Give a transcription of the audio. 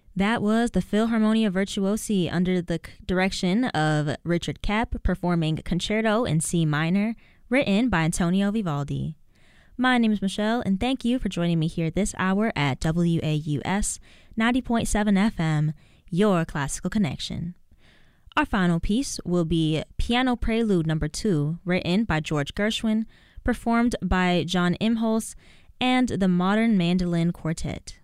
That was the Philharmonia Virtuosi under the direction of Richard Kapp performing Concerto in C minor, written by Antonio Vivaldi. My name is Michelle, and thank you for joining me here this hour at WAUS 90.7 FM, your classical connection. Our final piece will be Piano Prelude No. 2, written by George Gershwin, performed by John Imholtz and the Modern Mandolin Quartet.